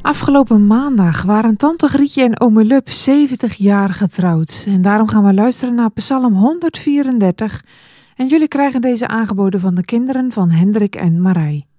Afgelopen maandag waren tante Grietje en ome Lub 70 jaar getrouwd. En daarom gaan we luisteren naar Psalm 134. En jullie krijgen deze aangeboden van de kinderen van Hendrik en Marij.